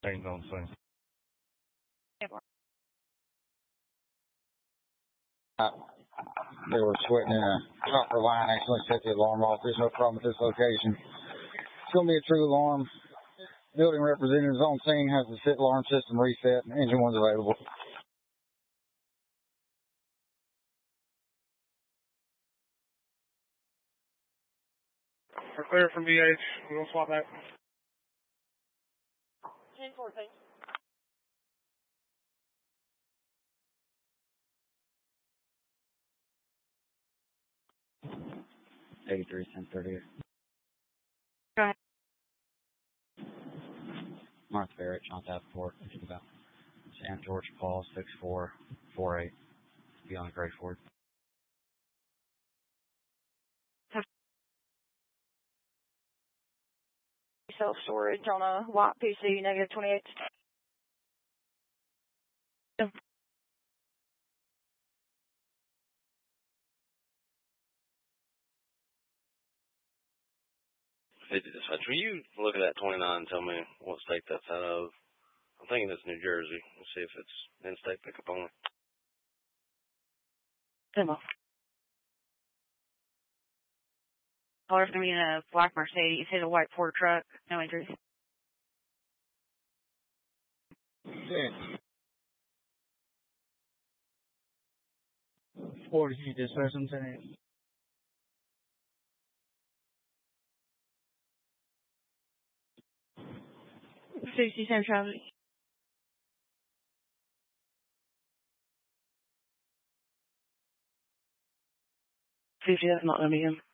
Ain't no thing. They were sweating in a copper line. Actually set the alarm off. There's no problem at this location. It's going to be a true alarm. Building representatives on scene has the set alarm system reset and engine one's available. We're clear from BH. We'll swap back. 10-14. $83, 10:30. Go ahead. Martha Barrett, John Davenport, about Sam George Paul, 6448. Beyond Gray Ford. Self-storage on a white PC, negative 28. Hey, dispatch, will you look at that 29 and tell me what state that's out of? I'm thinking it's New Jersey. We'll see if it's in-state pickup only. Demo. Caller's going to be in a black Mercedes, hit a white Ford truck, no injuries. Yeah. 40 dispatch, I'm 10. 67 traffic. 50, that's not going to be him.